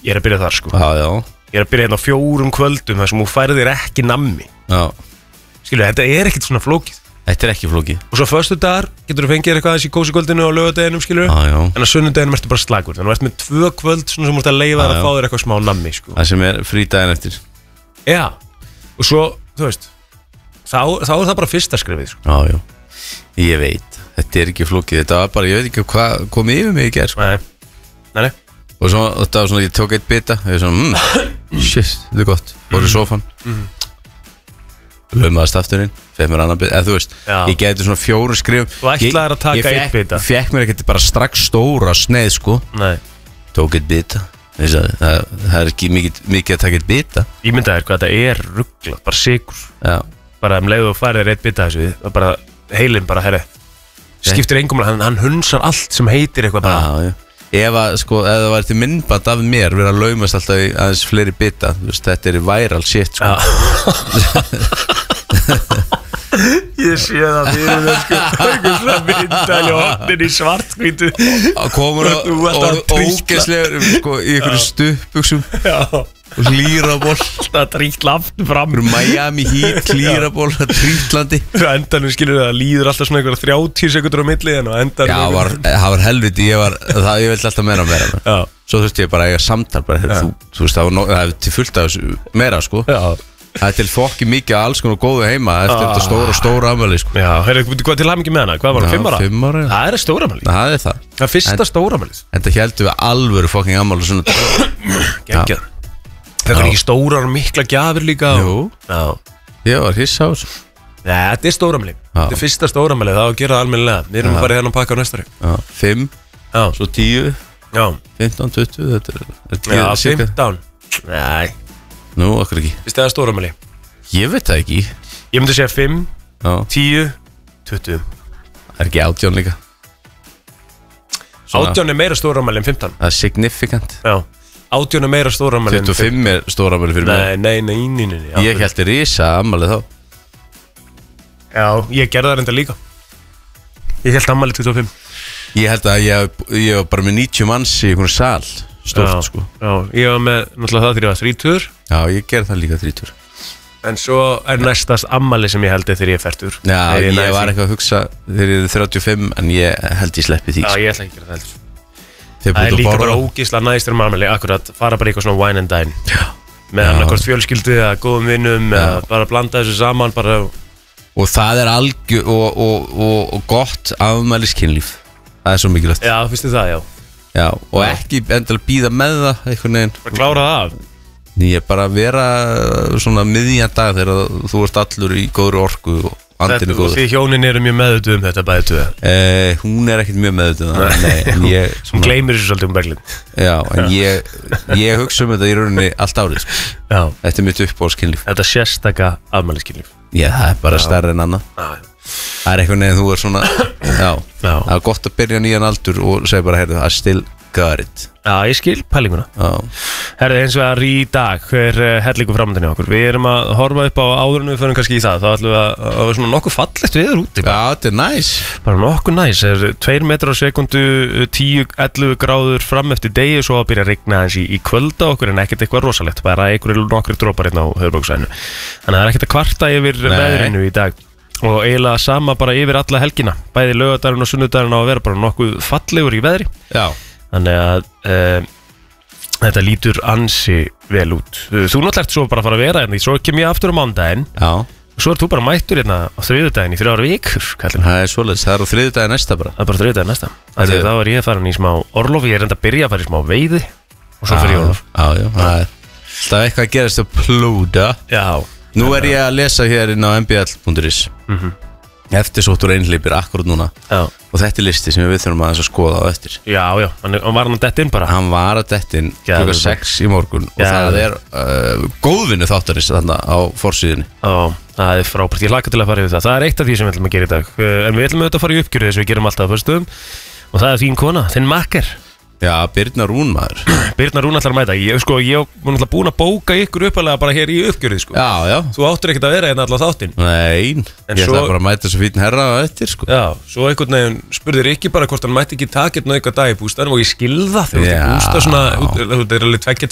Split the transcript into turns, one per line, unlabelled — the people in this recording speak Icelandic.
Ég að byrja þar sko
Já
Ég að byrja hérna á 4 kvöldum þar sem þú færðir ekki nammi
Já
Skilur, þetta ekkert svona flókið
Þetta ekki flókið
Og svo föstudagar getur þú fengið eitthvað aðeins í kósikvöldinu og laugardeginum, skilur En á sunnudeginum ertu bara slagur Þannig að þú ert með 2 kvöld svona sem þú ert að leyfa þér að fá þér eitthvað smá nammi sko.
Það sem frídaginn eftir
Já, og svo, þú veist Þá það bara fyrsta skrefið sko.
Já, ég veit Þetta ekki flókið, þetta var bara, ég veit ekki hvað kom yfir mig í gerð sko.
Nei
Og svo, þetta var svona, ég tók eitt bita Ég var svona, shit, þetta gott Fór í sófan Laumaðast afturinn, fekk mér annan bita. Eða þú veist, ég geti svona 4 skrifum.
Þú ætlaðir að taka eitt bita.
Ég fekk mér ekkert bara strax stóra sneið, sko.
Nei.
Tók eitt bita. Það ekki mikið að taka eitt bita.
Ég mynda þér hvað þetta rugglað, bara sigur.
Já.
Bara leiðu og farið eitt bita þessu. Bara heilin bara, herri. Skiptir engum, hann hunsar allt sem heitir eitthvað bara.
Já. Ef það væri til myndband af mér verið að laumast alltaf í aðeins fleiri bita, þú veist, þetta viral shit, sko.
Ég sé það fyrir þér, sko. Eitthvað svona myndali og hodnin í svartkvítu.
Komur og ógeðslegur, sko, í einhverju stuttbuxum. Já. Og hlýraból.
Það trítla aftur fram.
Miami Heat, hlýraból, trítlandi.
Svo endanum skilur það líður alltaf svona einhverja 30 sekundur á milli en á endanum.
Já, það var helviti, ég vildi alltaf meira.
Já.
Svo þurfti ég bara að eiga samtal, bara, þú veist, það er til fullt af þessu meira, sko.
Já.
Það er til fokki mikið alls konar góðu heima eftir þetta stóra afmæli, sko.
Já, heyrðu, hvað til hamingi með hana? Hvað var það, 5 ára?
5 ára, já.
Það stóra afmæli.
Það það.
Það fyrsta stóra afmælið.
Þetta héldum við alvöru fokking afmæli svona.
Geggjað. Það er ekki stórar og mikla gjafir líka.
Jú.
Já.
Ég var hissa á þessu.
Nei, þetta stóra afmæli. Þetta fyrsta stóra afmæli, það á að gera almennilega. Við erum bara hérna að pakka á næstari.
Já, 5.
Já.
Svo 10.
Já.
15, 20, þetta
Já, 15. Nei.
Nú, okkur ekki.
Fyrst það stóra afmæli.
Ég veit það ekki.
Ég myndi segja 5, 10, 20.
Það ekki 18 líka.
18 meira stóra afmæli en 15.
Það significant.
Já. 18 meira stóra afmæli en
25 stóra afmæli fyrir mig.
Nei.
Ég held risa afmæli þá.
Já, ég gerði það reynda líka. Ég held afmæli 25.
Ég held að ég var bara með 90 manns í einhvern sal. Stórt, sko.
Já, ég var með náttúrulega það þegar ég var 30.
Já, ég gerði það líka 30.
En svo næstast afmæli sem ég heldi þegar ég er 40.
Já, ég var eitthvað að hugsa þegar ég er 35, en ég held ég sleppi því.
Já, ég ætla ekki að gera það heldur. Það er líka bara ógeðslega næstur afmæli, akkurat, fara bara eitthvað svona wine and dine. Já. Með annarkvort fjölskyldu eða góðum vinnum, eða bara blanda þessu saman, bara. Og
það er algjör og gott afmæliskynlíf. Það er svo mikilvægt.
Já, finnst þið það, já.
Já, og ekki endilega býða með það einhvern veginn.
Bara klára það af.
Ég bara vera svona miðjan dag þegar þú ert allur í góðri orku og andinu góður.
Því hjónin eru mjög meðutuð þetta bæði tuða.
Hún ekkert mjög meðutuð.
Hún gleymir þessu svolítið berglinn.
Já, en ég hugsa þetta í rauninni allt árið.
Já.
Þetta er mitt uppáhaldskynlíf.
Þetta sérstaka afmæliskynlíf.
Já, það er bara stærri en annað. Það er einhvern veginn þú er svona. Já, það er gott að byrja nýjan aldur og segja bara, heyrðu, I still got it.
Já, ég skil pælinguna. Herðu, eins og í dag hver hellingu framöndinni okkur. Við erum að horfa upp á áður en við förum kannski í það. Þá ætlum við að vera svona nokkuð fallegt veður úti.
Já, þetta er næs.
Bara nokkuð næs. 2 metrar á sekundu, 10-11 gráður fram eftir degi og svo að byrja að rigna eins í kvölda okkur en ekkert eitthvað rosalegt. Bara nokkri dropar hérna á höfuðborgarsvæðinu. Þannig að það er ekkert að kvarta yfir veðrinu í dag. Og eiginlega sama bara yfir alla helgina. Bæði laugardagurinn og sunnudagurinn á að vera bara nokkuð fallegur í veðri. Já. Þannig að þetta lítur ansi vel út. Þú náttúrulega ert svo bara að fara að vera hérna. Svo kem ég aftur á mánudaginn. Já. Og svo ert þú bara mættur hérna á þriðjudaginn í 3 vikur. Það
er svoleiðis, það er á þriðjudaginn næsta bara.
Það er bara þriðjudaginn næsta. Þá er ég farin í smá orlof. Ég er enda að byrja að fara í smá veiði. Og svo fyrir ég orlof.
Já, það er alltaf eitthvað að gerast að plúda. Já. Nú er ég að lesa hér inn á mbl.is. Eftirsóttur einhleypir akkurat núna. Já. Og þetta er listi sem við þurfum að skoða á eftir.
Já, hann var hann að detta inn bara.
Hann var að detta inn klukkan 6 í morgun. Og það er góðvinnu þáttarins þarna á forsíðunni.
Já, það er frábært. Ég hlakka til að fara yfir það. Það er eitt af því sem við ætlum að gera í dag. En við ætlum auðvitað að fara í uppgjörðu þess að við gerum alltaf á föstum. Og það er þín kona, þinn makker.
Já, Birna Rún maður.
Birna Rún ætlar að mæta. Ég var náttúrulega búin að bóka ykkur uppalega bara hér í uppgjörði, sko.
Já. Þú
áttur ekkert að vera hérna allar þáttinn.
Nei, ég ætla bara að mæta svo fín herra á eftir, sko. Já,
svo einhvern veginn spurði Rikki bara hvort hann mætti ekki taka eitthvað dag í bústanum og ég skilða þegar þú bústa svona, þú er alveg 2